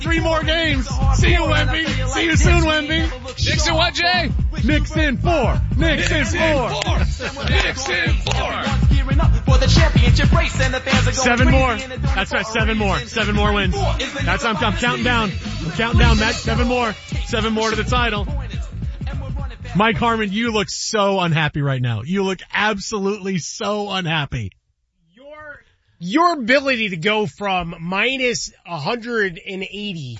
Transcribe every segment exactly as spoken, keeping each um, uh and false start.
Three more games. See you, Wemby. See you soon, Wemby. Knicks in what, Jay? Knicks in four. Knicks in four. Knicks in four. Seven more. That's right. Seven more. Seven more wins. That's I'm, I'm counting down. I'm counting down, Matt. Seven more. Seven more to the title. Mike Harmon, you look so unhappy right now. You look absolutely so unhappy. Your, your ability to go from minus one hundred eighty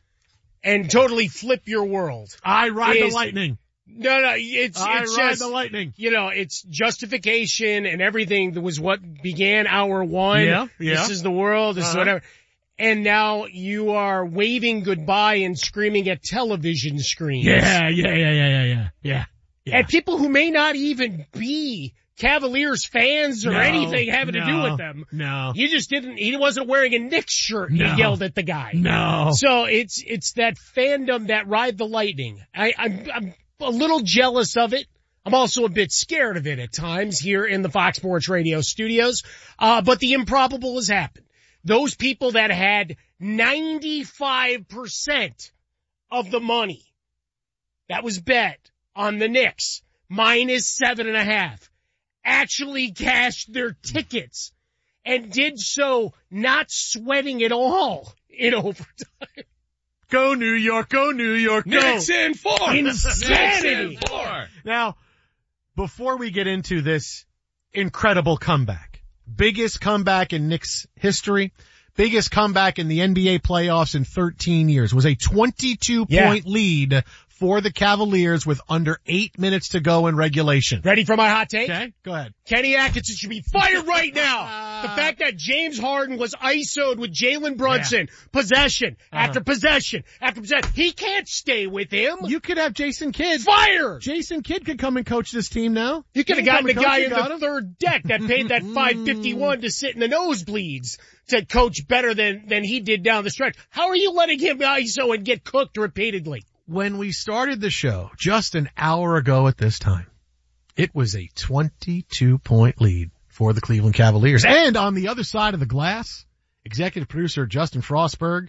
and totally flip your world. I ride is, the lightning. No, no, it's, I it's ride just, the lightning. You know, it's justification and everything that was what began hour one. Yeah, yeah. This is the world, this uh-huh. is whatever. And now you are waving goodbye and screaming at television screens. Yeah, yeah, yeah, yeah, yeah, yeah, yeah. yeah. At people who may not even be Cavaliers fans or no, anything having no, to do with them. No. You just didn't, he wasn't wearing a Knicks shirt. No. You yelled at the guy. No. So it's, it's that fandom that ride the lightning. I, I'm, I'm a little jealous of it. I'm also a bit scared of it at times here in the Fox Sports Radio studios. Uh, but the improbable has happened. Those people that had ninety-five percent of the money that was bet on the Knicks minus seven and a half actually cashed their tickets and did so not sweating at all in overtime. Go New York, go New York, go. Knicks in four. Insanity. Knicks in four. Now, before we get into this incredible comeback, biggest comeback in Knicks history, biggest comeback in the N B A playoffs in thirteen years, was a twenty-two Yeah. point lead for the Cavaliers with under eight minutes to go in regulation. Ready for my hot take? Okay, go ahead. Kenny Atkinson should be fired right now. The fact that James Harden was I S O'd with Jalen Brunson, yeah. possession uh-huh. after possession after possession. He can't stay with him. You could have Jason Kidd. Fired! Jason Kidd could come and coach this team now. You could have gotten the guy in the him. third deck that paid that five fifty-one to sit in the nosebleeds to coach better than, than he did down the stretch. How are you letting him I S O and get cooked repeatedly? When we started the show just an hour ago at this time, it was a twenty-two point lead for the Cleveland Cavaliers. And on the other side of the glass, executive producer Justin Frostberg,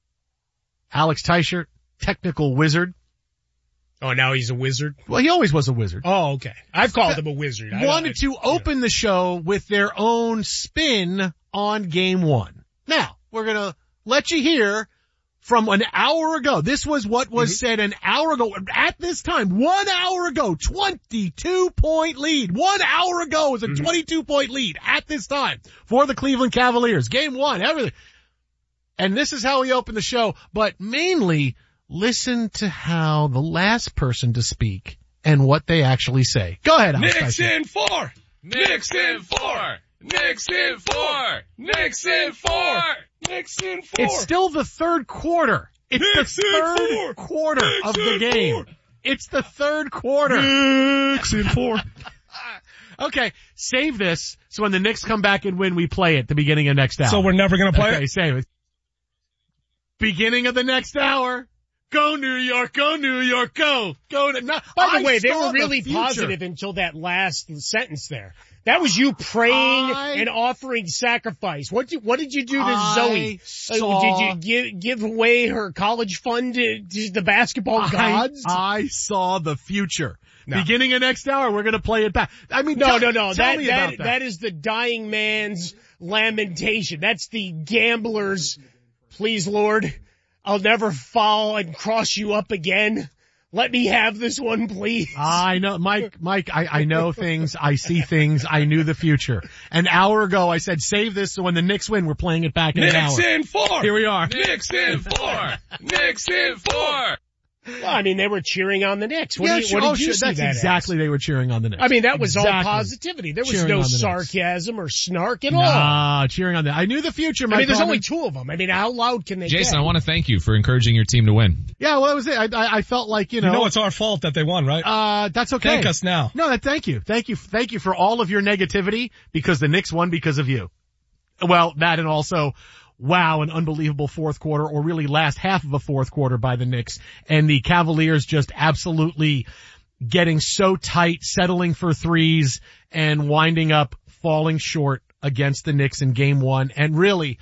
Alex Teichert, technical wizard. Oh, now he's a wizard? Well, he always was a wizard. Oh, okay. I've called him a wizard. I wanted to open the show with their own spin on game one. Now, we're going to let you hear from an hour ago. This was what was mm-hmm. said an hour ago. At this time, one hour ago, twenty-two point lead. One hour ago was a mm-hmm. twenty-two point lead at this time for the Cleveland Cavaliers. Game one, everything. And this is how we open the show, but mainly listen to how the last person to speak and what they actually say. Go ahead, Alex. Knicks in four. Knicks in four. Knicks in four. Knicks in four. Knicks in four. It's still the third quarter. It's Knicks the third quarter Knicks of the game. Four. It's the third quarter. Knicks in four. Okay, save this so when the Knicks come back and win, we play it at the beginning of next hour. So we're never going to play okay, it? save it. Beginning of the next hour. Go New York, go New York, go. Go to, no, By the I way, they saw were really the positive until that last sentence there. That was you praying I, and offering sacrifice. What did, what did you do to I Zoe? Saw, uh, did you give, give away her college fund to, to the basketball I, gods? I saw the future. No. Beginning of next hour, we're going to play it back. I mean, no, tell, no, no. Tell That, me that, about that. that is the dying man's lamentation. That's the gambler's, please, Lord, I'll never fall and cross you up again. Let me have this one, please. I know, Mike, Mike, I, I know things. I see things. I knew the future. An hour ago, I said, save this so when the Knicks win, we're playing it back in Knicks an hour. Knicks in four. Here we are. Knicks in four. Knicks in four. Well, I mean, they were cheering on the Knicks. What, yeah, do you, what oh, did you sure, see that's that exactly as? They were cheering on the Knicks. I mean, that was exactly. all positivity. There was cheering no the sarcasm or snark at all. Nah, cheering on the, I knew the future, Mike. I mean, there's Harmon. only two of them. I mean, how loud can they Jason, get? I want to thank you for encouraging your team to win. Yeah, well, that was it. I, I, I felt like, you know. You know it's our fault that they won, right? Uh, that's okay. Thank us now. No, thank you. Thank you. Thank you for all of your negativity because the Knicks won because of you. Well, that and also, wow, an unbelievable fourth quarter, or really last half of a fourth quarter by the Knicks, and the Cavaliers just absolutely getting so tight, settling for threes, and winding up falling short against the Knicks in game one. And really,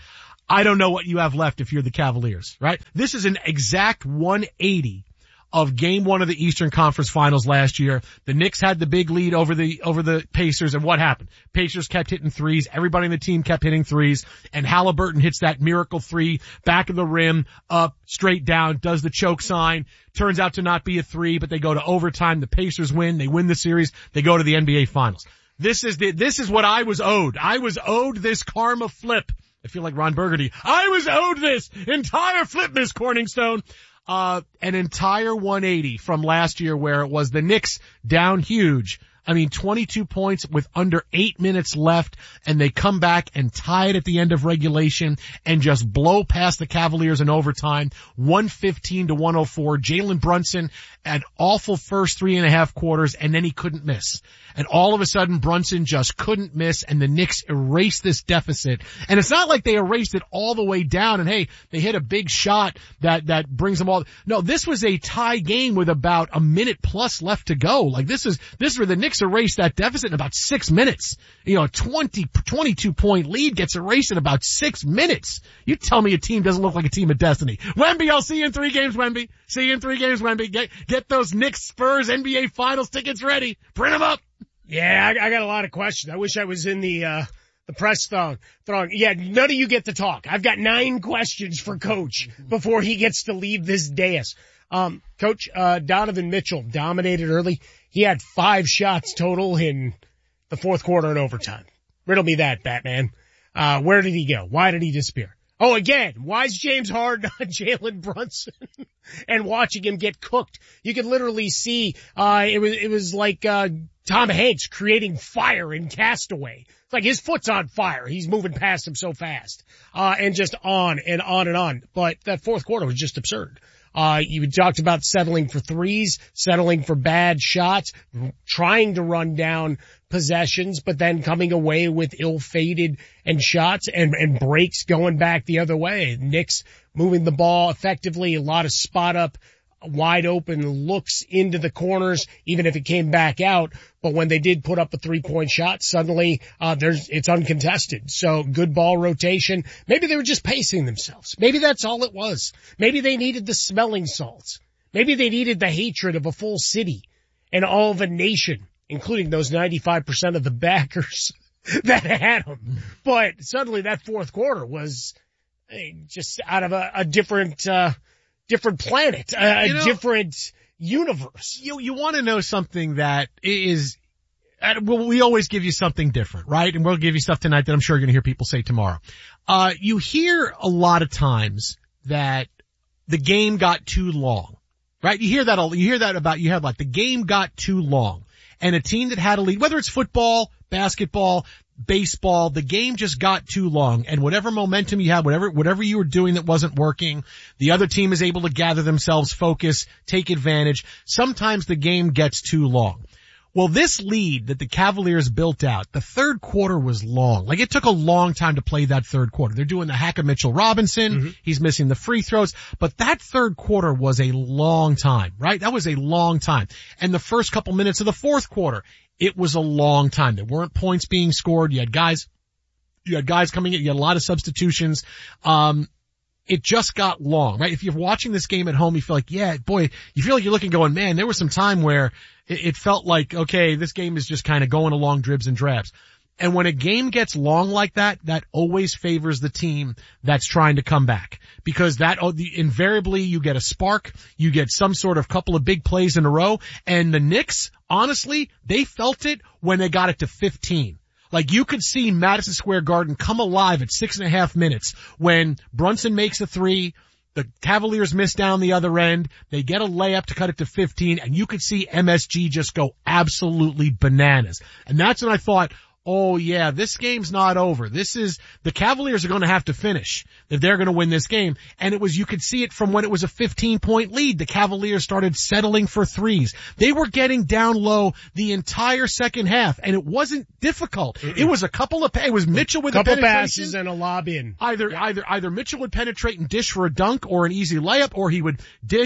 I don't know what you have left if you're the Cavaliers, right? This is an exact one eighty of game one of the Eastern Conference Finals last year. The Knicks had the big lead over the, over the Pacers, and what happened? Pacers kept hitting threes, everybody in the team kept hitting threes, and Halliburton hits that miracle three, back of the rim, up, straight down, does the choke sign, turns out to not be a three, but they go to overtime, the Pacers win, they win the series, they go to the N B A Finals. This is the, this is what I was owed. I was owed this karma flip. I feel like Ron Burgundy. I was owed this entire flip, Miss Corningstone. Uh, an entire one eighty from last year where it was the Knicks down huge. I mean, twenty-two points with under eight minutes left, and they come back and tie it at the end of regulation and just blow past the Cavaliers in overtime, one fifteen to one oh four. Jalen Brunson, an awful first three and a half quarters, and then he couldn't miss. And all of a sudden, Brunson just couldn't miss, and the Knicks erased this deficit. And it's not like they erased it all the way down, and hey, they hit a big shot that, that brings them all. No, this was a tie game with about a minute plus left to go. Like this is, this is where the Knicks erased that deficit in about six minutes. You know, a twenty, twenty-two point lead gets erased in about six minutes. You tell me a team doesn't look like a team of destiny. Wemby, I'll see you in three games, Wemby. See you in three games, Wemby. Get, get those Knicks Spurs N B A Finals tickets ready. Print them up. Yeah, I, I got a lot of questions. I wish I was in the, uh, the press throng. throng. Yeah, none of you get to talk. I've got nine questions for Coach before he gets to leave this dais. Um, Coach, uh, Donovan Mitchell dominated early. He had five shots total in the fourth quarter and overtime. Riddle me that, Batman. Uh, where did he go? Why did he disappear? Oh, again, why is James Harden on Jalen Brunson and watching him get cooked? You could literally see, uh, it was, it was like, uh, Tom Hanks creating fire in Castaway. It's like his foot's on fire. He's moving past him so fast. Uh, and just on and on and on. But that fourth quarter was just absurd. Uh, you talked about settling for threes, settling for bad shots, trying to run down possessions, but then coming away with ill-fated and shots and, and breaks going back the other way. Knicks moving the ball effectively, a lot of spot up, wide open looks into the corners, even if it came back out. But when they did put up a three-point shot, suddenly, uh, there's, it's uncontested. So good ball rotation. Maybe they were just pacing themselves. Maybe that's all it was. Maybe they needed the smelling salts. Maybe they needed the hatred of a full city and all of a nation, including those ninety-five percent of the backers that had them. But suddenly that fourth quarter was just out of a, a different, uh, different planet, a, you know, different universe. You, you want to know something that is, uh, well, we always give you something different, right? And we'll give you stuff tonight that I'm sure you're going to hear people say tomorrow. Uh, you hear a lot of times that the game got too long, right? You hear that, all, you hear that about, you have like the game got too long, and a team that had a lead, whether it's football, basketball, baseball, the game just got too long, and whatever momentum you had, whatever, whatever you were doing that wasn't working, the other team is able to gather themselves, focus, take advantage. Sometimes the game gets too long. Well, this lead that the Cavaliers built out, the third quarter was long. Like, it took a long time to play that third quarter. They're doing the hack of Mitchell Robinson. Mm-hmm. He's missing the free throws. But that third quarter was a long time, right? That was a long time. And the first couple minutes of the fourth quarter, it was a long time. There weren't points being scored. You had guys, you had guys coming in. You had a lot of substitutions. Um, it just got long, right? If you're watching this game at home, you feel like, yeah, boy, you feel like you're looking going, man, there was some time where it, it felt like, okay, this game is just kind of going along dribs and drabs. And when a game gets long like that, that always favors the team that's trying to come back, because that invariably you get a spark, you get some sort of couple of big plays in a row. And the Knicks, honestly, they felt it when they got it to fifteen. Like, you could see Madison Square Garden come alive at six and a half minutes when Brunson makes a three, the Cavaliers miss down the other end, they get a layup to cut it to fifteen, and you could see M S G just go absolutely bananas. And that's when I thought, oh yeah, this game's not over. This is, the Cavaliers are going to have to finish if they're going to win this game. And it was, you could see it from when it was a fifteen point lead. The Cavaliers started settling for threes. They were getting down low the entire second half, and it wasn't difficult. Mm-mm. It was a couple of, it was Mitchell with a couple the penetration. passes and a lob in. Either, yeah. either, either Mitchell would penetrate and dish for a dunk or an easy layup, or he would dish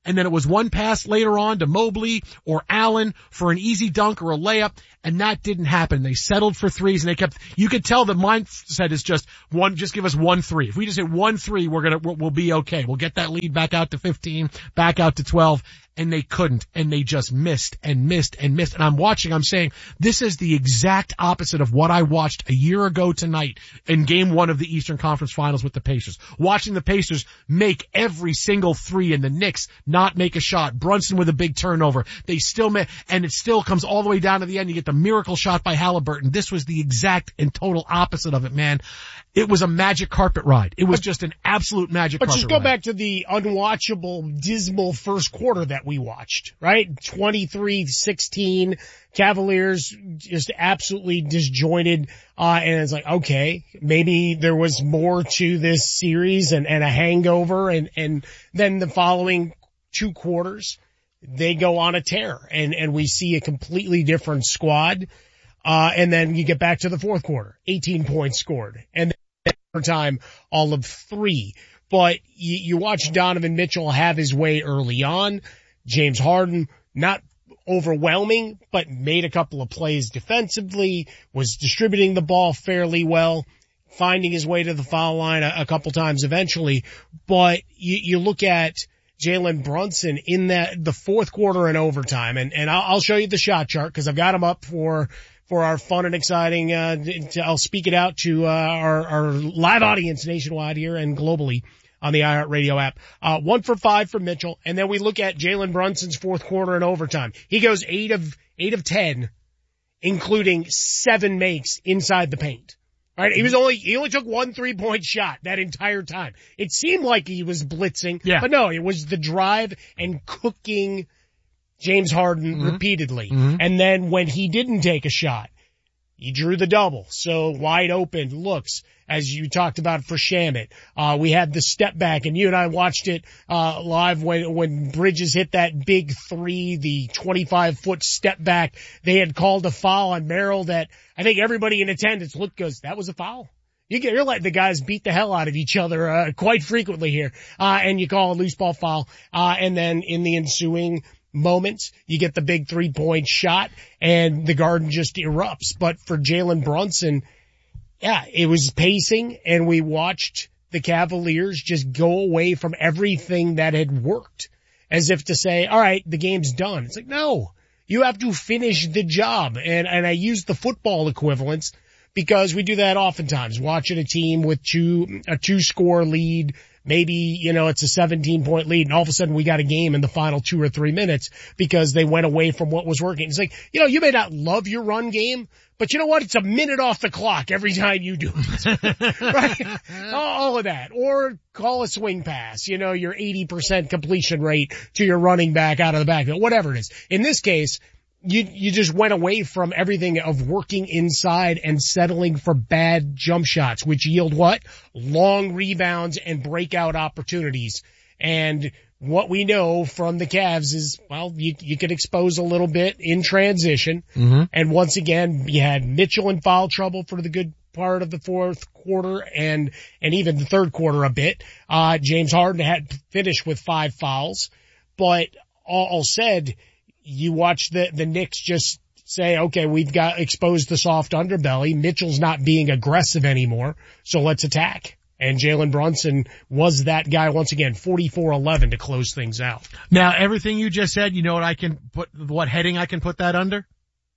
and then it was one pass later on to Mobley or Allen for an easy dunk or a layup, and that didn't happen. They settled for threes, and they kept, you could tell the mindset is just one, just give us one three. If we just hit one three, we're gonna, we'll, we'll be okay. We'll get that lead back out to fifteen, back out to twelve. And they couldn't, and they just missed and missed and missed. And I'm watching, I'm saying, this is the exact opposite of what I watched a year ago tonight in game one of the Eastern Conference Finals with the Pacers. Watching the Pacers make every single three and the Knicks not make a shot. Brunson with a big turnover. They still make, and it still comes all the way down to the end. You get the miracle shot by Halliburton. This was the exact and total opposite of it, man. It was a magic carpet ride. It was just an absolute magic but carpet ride. But just go back to the unwatchable, dismal first quarter that we watched, right? twenty-three sixteen, Cavaliers just absolutely disjointed, uh, and it's like, okay, maybe there was more to this series and, and a hangover, and, and then the following two quarters, they go on a tear, and, and we see a completely different squad, uh, and then you get back to the fourth quarter, eighteen points scored, and then time all of three. But you, you watch Donovan Mitchell have his way early on. James Harden, not overwhelming, but made a couple of plays defensively, was distributing the ball fairly well, finding his way to the foul line a, a couple times eventually. But you, you look at Jalen Brunson in that, the fourth quarter and overtime, and, and I'll, I'll show you the shot chart because I've got him up for, for our fun and exciting, uh, to, I'll speak it out to, uh, our, our live audience nationwide here and globally on the iHeartRadio app. Uh, one for five for Mitchell. And then we look at Jalen Brunson's fourth quarter and overtime. He goes eight of, eight of ten, including seven makes inside the paint. All right. He was only, he only took one three point shot that entire time. It seemed like he was blitzing, yeah. but no, it was the drive and cooking James Harden mm-hmm. repeatedly. Mm-hmm. And then when he didn't take a shot, he drew the double. So wide open looks, as you talked about for Shamet. Uh, we had the step back, and you and I watched it, uh, live when, when Bridges hit that big three, the twenty-five foot step back. They had called a foul on Merrill that I think everybody in attendance looked, goes, that was a foul. You get, you're letting the guys beat the hell out of each other, uh, quite frequently here. Uh, and you call a loose ball foul. Uh, and then in the ensuing moments, you get the big three point shot and the Garden just erupts. But for Jalen Brunson, yeah, it was pacing, and we watched the Cavaliers just go away from everything that had worked as if to say, all right, the game's done. It's like, no, you have to finish the job. And, and I use the football equivalence because we do that oftentimes, watching a team with two, a two score lead. Maybe, you know, it's a seventeen point lead, and all of a sudden we got a game in the final two or three minutes because they went away from what was working. It's like, you know, you may not love your run game, but you know what? It's a minute off the clock every time you do it. Right? All of that. Or call a swing pass, you know, your eighty percent completion rate to your running back out of the backfield, whatever it is. In this case, You, you just went away from everything of working inside and settling for bad jump shots, which yield what? Long rebounds and breakout opportunities. And what we know from the Cavs is, well, you, you could expose a little bit in transition. Mm-hmm. And once again, you had Mitchell in foul trouble for the good part of the fourth quarter and, and even the third quarter a bit. Uh, James Harden had finished with five fouls, but all, all said, you watch the, the Knicks just say, okay, we've got exposed the soft underbelly. Mitchell's not being aggressive anymore, so let's attack. And Jalen Brunson was that guy once again, forty-four eleven to close things out. Now, everything you just said, you know what I can put, what heading I can put that under?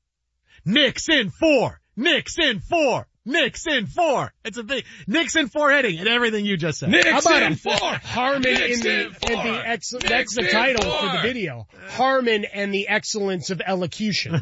Knicks in four! Knicks in four! Knicks in four. It's a big Knicks in four heading and everything you just said. Knicks How about in a, four. Harmon Knicks in the, in four. in the excellence. Knicks That's the in title four. for the video. Harmon and the excellence of elocution.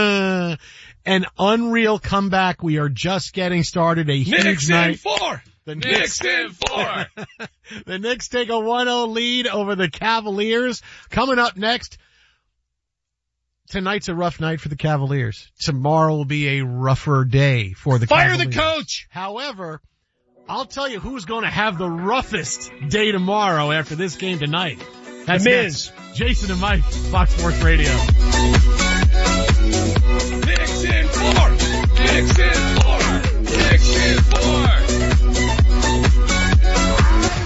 An unreal comeback. We are just getting started. A huge Knicks night. in four. The Knicks in four. The Knicks take a one oh lead over the Cavaliers. Coming up next, tonight's a rough night for the Cavaliers. Tomorrow will be a rougher day for the Fire Cavaliers. the coach! However, I'll tell you who's going to have the roughest day tomorrow after this game tonight. That's The Miz. next. Jason and Mike, Fox Sports Radio. Knicks in four. Knicks in four. Knicks in four. We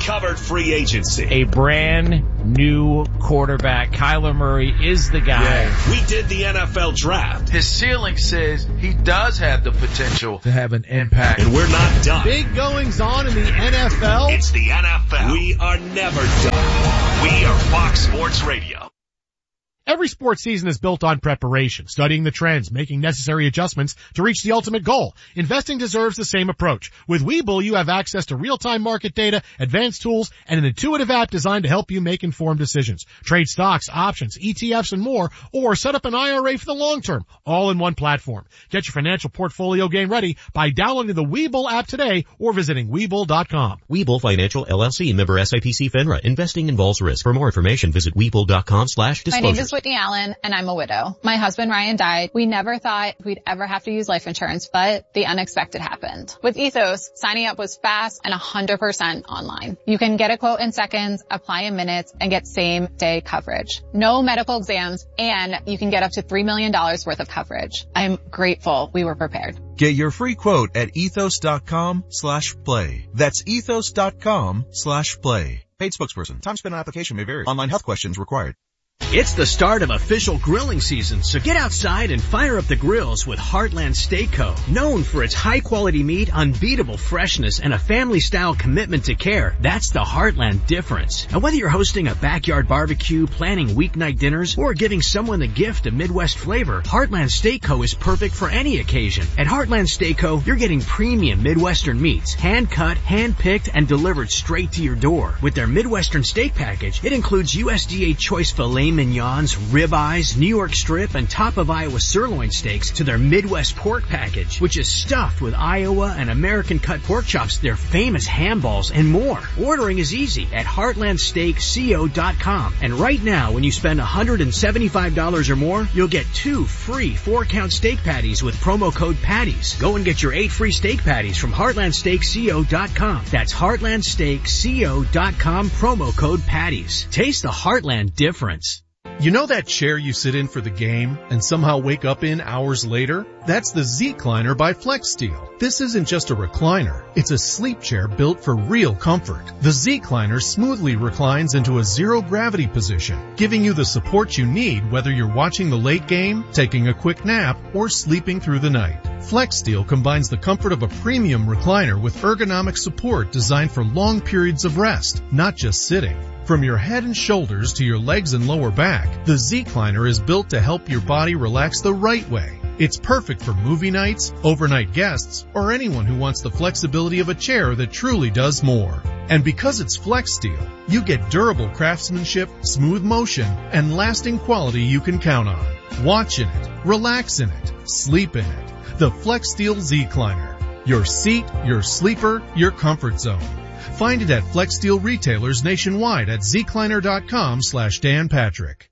covered free agency. A brand new quarterback. Kyler Murray is the guy. Yeah. We did the N F L draft. His ceiling says he does have the potential to have an impact. And we're not done. Big goings on in the N F L. It's the N F L. We are never done. We are Fox Sports Radio. Every sports season is built on preparation, studying the trends, making necessary adjustments to reach the ultimate goal. Investing deserves the same approach. With Webull, you have access to real-time market data, advanced tools, and an intuitive app designed to help you make informed decisions. Trade stocks, options, E T Fs, and more, or set up an I R A for the long term, all in one platform. Get your financial portfolio game ready by downloading the Webull app today or visiting Webull dot com. Webull Financial, L L C, member S I P C FINRA. Investing involves risk. For more information, visit Webull dot com slash disclosures. My name is Whitney Allen, and I'm a widow. My husband Ryan died. We never thought we'd ever have to use life insurance, but the unexpected happened. With Ethos, signing up was fast and one hundred percent online. You can get a quote in seconds, apply in minutes, and get same-day coverage. No medical exams, and you can get up to three million dollars worth of coverage. I'm grateful we were prepared. Get your free quote at ethos dot com slash play. That's ethos dot com slash play. Paid spokesperson. Time spent on application may vary. Online health questions required. It's the start of official grilling season, so get outside and fire up the grills with Heartland Steak Co. Known for its high-quality meat, unbeatable freshness, and a family-style commitment to care, that's the Heartland difference. And whether you're hosting a backyard barbecue, planning weeknight dinners, or giving someone the gift of Midwest flavor, Heartland Steak Co. is perfect for any occasion. At Heartland Steak Co., you're getting premium Midwestern meats, hand-cut, hand-picked, and delivered straight to your door. With their Midwestern steak package, it includes U S D A choice filet mignons, ribeyes, New York strip, and top of Iowa sirloin steaks to their Midwest pork package, which is stuffed with Iowa and American cut pork chops, their famous ham balls, and more. Ordering is easy at heartland steak co dot com. And right now, when you spend one hundred seventy-five dollars or more, you'll get two free four-count steak patties with promo code PATTIES. Go and get your eight free steak patties from heartland steak co dot com. That's heartland steak co dot com, promo code PATTIES. Taste the Heartland difference. You know that chair you sit in for the game and somehow wake up in hours later? That's the Z-Cliner by FlexSteel. This isn't just a recliner. It's a sleep chair built for real comfort. The Z-Cliner smoothly reclines into a zero-gravity position, giving you the support you need whether you're watching the late game, taking a quick nap, or sleeping through the night. FlexSteel combines the comfort of a premium recliner with ergonomic support designed for long periods of rest, not just sitting. From your head and shoulders to your legs and lower back, the Z-Cliner is built to help your body relax the right way. It's perfect for movie nights, overnight guests, or anyone who wants the flexibility of a chair that truly does more. And because it's FlexSteel, you get durable craftsmanship, smooth motion, and lasting quality you can count on. Watch in it, relax in it, sleep in it. The FlexSteel Z-Cliner. Your seat, your sleeper, your comfort zone. Find it at FlexSteel retailers nationwide at zcliner dot com slash Dan Patrick.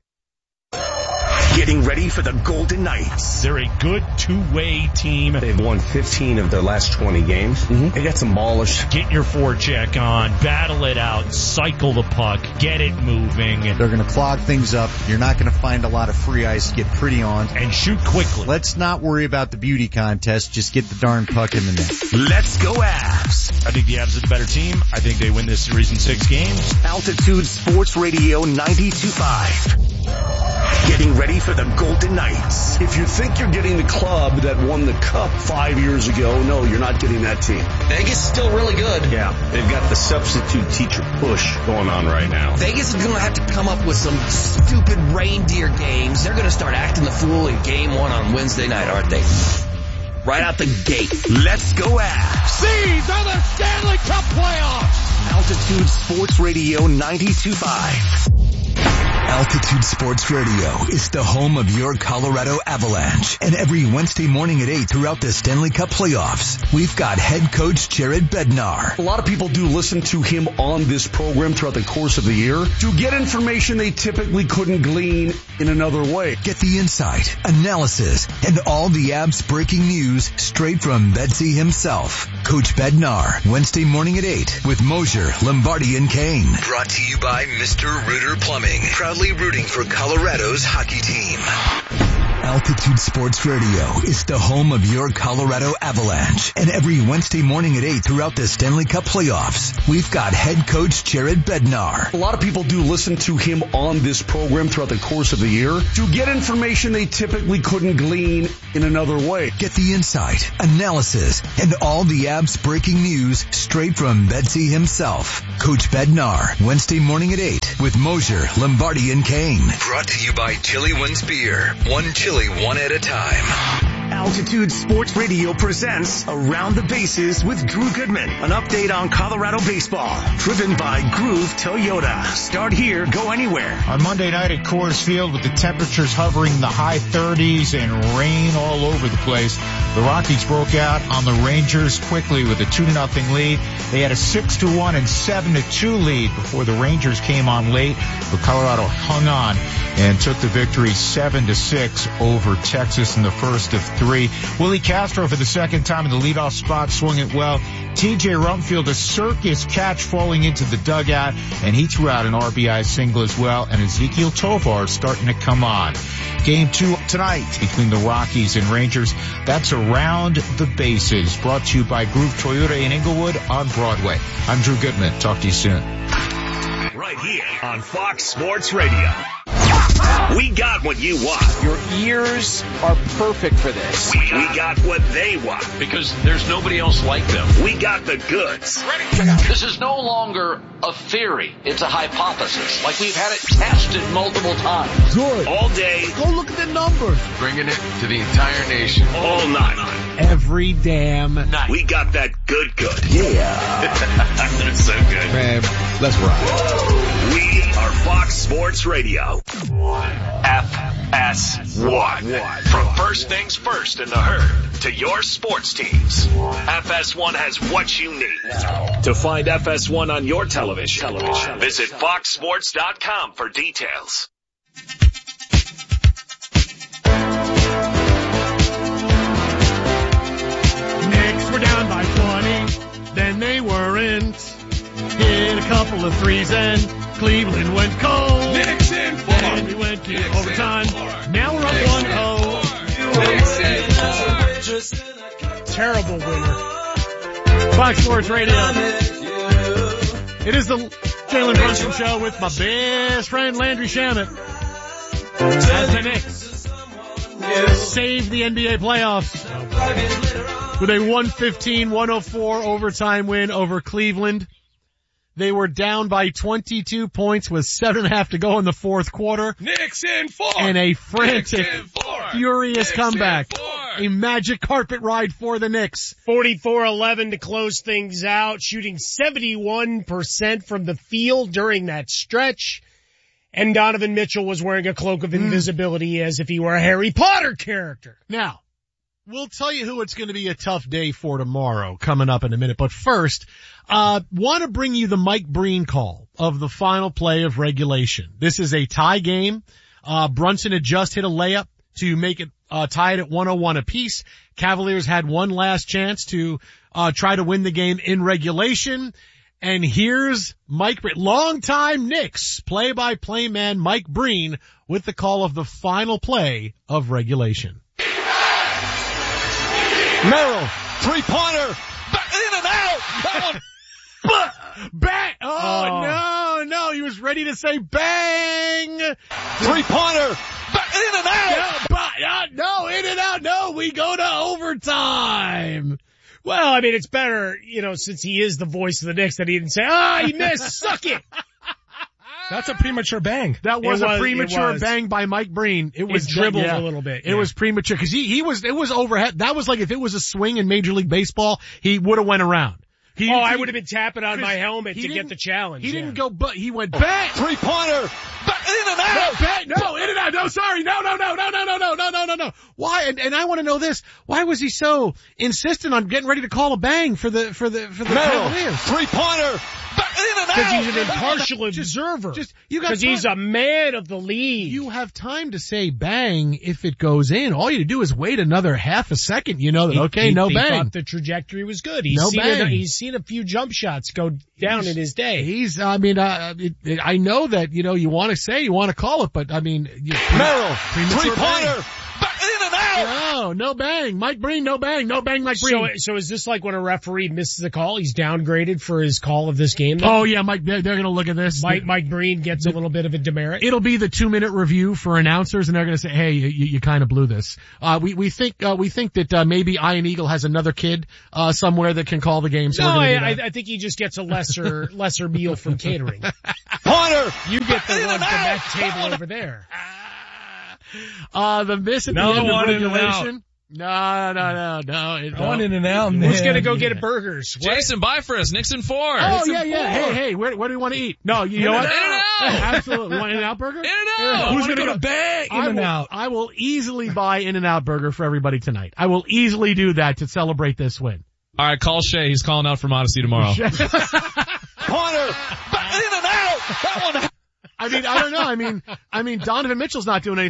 Getting ready for the Golden Knights. They're a good two-way team. They've won fifteen of their last twenty games. Mm-hmm. They got some ballers. Get your forecheck on, battle it out, cycle the puck, get it moving. They're going to clog things up. You're not going to find a lot of free ice to get pretty on. And shoot quickly. Let's not worry about the beauty contest. Just get the darn puck in the net. Let's go Avs. I think the Avs are the better team. I think they win this series in six games. Altitude Sports Radio ninety-two point five. Getting ready for the Golden Knights. If you think you're getting the club that won the cup five years ago, no, you're not getting that team. Vegas is still really good. Yeah, they've got the substitute teacher push going on right now. Vegas is going to have to come up with some stupid reindeer games. They're going to start acting the fool in game one on Wednesday night, aren't they? Right out the gate. Let's go Avs. These are the Stanley Cup playoffs. Altitude Sports Radio ninety-two point five. Altitude Sports Radio is the home of your Colorado Avalanche. And every Wednesday morning at eight throughout the Stanley Cup playoffs, we've got head coach Jared Bednar. A lot of people do listen to him on this program throughout the course of the year to get information they typically couldn't glean in another way. Get the insight, analysis, and all the Avs breaking news straight from Betsy himself. Coach Bednar, Wednesday morning at eight with Mosier, Lombardi, and Kane. Brought to you by Mister Rooter Plumbing. Proudly rooting for Colorado's hockey team. Altitude Sports Radio is the home of your Colorado Avalanche. And every Wednesday morning at eight throughout the Stanley Cup playoffs, we've got head coach Jared Bednar. A lot of people do listen to him on this program throughout the course of the year to get information they typically couldn't glean in another way. Get the insight, analysis, and all the Abs breaking news straight from Betsy himself. Coach Bednar, Wednesday morning at eight with Mosier, Lombardi, and Kane. Brought to you by Chili Wins Beer. One chili, one at a time. Altitude Sports Radio presents Around the Bases with Drew Goodman. An update on Colorado baseball. Driven by Groove Toyota. Start here, go anywhere. On Monday night at Coors Field with the temperatures hovering in the high thirties and rain all over the place, the Rockies broke out on the Rangers quickly with a two to nothing lead. They had a six to one and seven to two lead before the Rangers came on late, but Colorado hung on and took the victory seven to six over Texas in the first of three. Willie Castro for the second time in the leadoff spot swung it well. T J Rumfield, a circus catch falling into the dugout, and he threw out an R B I single as well, and Ezekiel Tovar starting to come on. Game two tonight between the Rockies and Rangers. That's Around the Bases, brought to you by Groove Toyota in Inglewood on Broadway. I'm Drew Goodman. Talk to you soon. Right here on Fox Sports Radio. We got what you want. Your ears are perfect for this. We, we got what they want. Because there's nobody else like them. We got the goods. This is no longer a theory. It's a hypothesis. Like we've had it tested multiple times. Good. All day. Go look at the numbers. Bringing it to the entire nation. All night. Every damn night. We got that good good. Yeah. That's so good. Man, let's ride. We are Fox Sports Radio. F S one. From first things first in the herd to your sports teams. F S one has what you need. To find F S one on your television, television. Visit fox sports dot com for details. Knicks were down by twenty, then they weren't. Hit a couple of threes and Cleveland went cold. Knicks in four. Then we went to Knicks overtime. Now we're up one oh. Knicks in four. Terrible winner. Fox Sports Radio. It is the Jalen Brunson Show with my best friend Landry Shamet. As the Knicks save the N B A playoffs with a one fifteen one oh four overtime win over Cleveland. They were down by twenty-two points with seven and a half to go in the fourth quarter. Knicks in four. And a frantic, four. furious Knicks comeback. A magic carpet ride for the Knicks. forty-four eleven to close things out, shooting seventy-one percent from the field during that stretch. And Donovan Mitchell was wearing a cloak of invisibility mm. as if he were a Harry Potter character. Now, we'll tell you who it's going to be a tough day for tomorrow coming up in a minute. But first, uh, want to bring you the Mike Breen call of the final play of regulation. This is a tie game. Uh, Brunson had just hit a layup to make it, uh, tied at one oh one apiece. Cavaliers had one last chance to, uh, try to win the game in regulation. And here's Mike Breen, longtime Knicks play-by-play man Mike Breen with the call of the final play of regulation. Merrill, three-pointer, in and out. That one, bang! Oh, oh, no, no, he was ready to say bang! Three-pointer, in and out. No, but, uh, no, in and out, no, we go to overtime. Well, I mean, it's better, you know, since he is the voice of the Knicks, that he didn't say, ah, he missed, suck it. That's a premature bang. That was, was a premature was. bang by Mike Breen. It was it dribbled yeah, a little bit. It yeah. was premature because he, he was, it was overhead. That was like if it was a swing in Major League Baseball, he would have went around. He, oh, he, I would have been tapping on my helmet to get the challenge. He yeah. didn't go, but he went bang. Three pointer, in and out. No, bang, no, in and out. No, sorry, no, no, no, no, no, no, no, no, no, no, no. Why? And, and I want to know this. Why was he so insistent on getting ready to call a bang for the for the for the Cavaliers? Three pointer. Because he's an impartial observer. Just, you got Because he's a man of the league. You have time to say bang if it goes in. All you do is wait another half a second. You know that, okay, he, he, no he bang. He thought the trajectory was good. He's no seen bang. A, he's seen a few jump shots go down he's, in his day. He's, I mean, uh, it, it, I know that, you know, you want to say, you want to call it, but I mean, you, Merrill, three-pointer, No, no bang. Mike Breen, no bang. No bang, Mike Breen. So, so is this like when a referee misses a call, he's downgraded for his call of this game? Then? Oh yeah, Mike, they're, they're gonna look at this. Mike, Mike Breen gets a little bit of a demerit. It'll be the two minute review for announcers, and they're gonna say, hey, you, you kind of blew this. Uh, we, we think, uh, we think that, uh, maybe Ian Eagle has another kid, uh, somewhere that can call the game. So no, we're I, gonna do I, I think he just gets a lesser, lesser meal from catering. Pointer! You get the one from that table over there. Uh, the miss at No, the end of one in and regulation. No, no, no, no. It, One no. in and out, man. Who's gonna go get a burgers? What? Jason, buy for us. Nixon four. Oh, Nixon yeah, yeah. four. Hey, hey, where, where do you want to eat? No, you know what? In-N-Out. Absolutely. Want In-N-Out burger? In-N-Out. Who's I wanna gonna go to bang I will, In-N-Out. I will easily buy In-N-Out burger for everybody tonight. I will easily do that to celebrate this win. All right, call Shay. He's calling out from Odyssey tomorrow. Pointer! In and out! That one. I mean, I don't know. I mean, I mean, Donovan Mitchell's not doing anything.